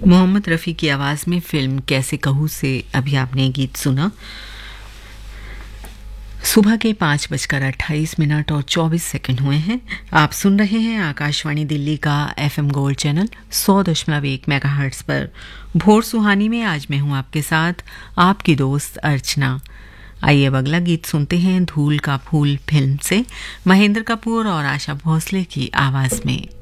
मोहम्मद रफ़ी की आवाज़ में फ़िल्म कैसे कहूँ से अभी आपने ये गीत सुना। सुबह के 5:28 और 24 सेकंड हुए हैं। आप सुन रहे हैं आकाशवाणी दिल्ली का FM गोल्ड चैनल 100.1 मेगाहर्ट्ज़ पर। भोर सुहानी में आज मैं हूँ आपके साथ, आपकी दोस्त अर्चना। आइए अब अगला गीत सुनते हैं धूल का फूल फिल्म से, महेंद्र कपूर और आशा भोसले की आवाज़ में।